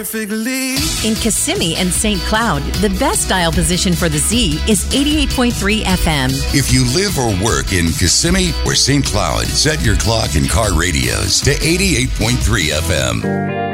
perfectly. In Kissimmee and St. Cloud, the best dial position for the Z is 88.3 FM. If you live or work in Kissimmee or St. Cloud, set your clock and car radios to 88.3 FM.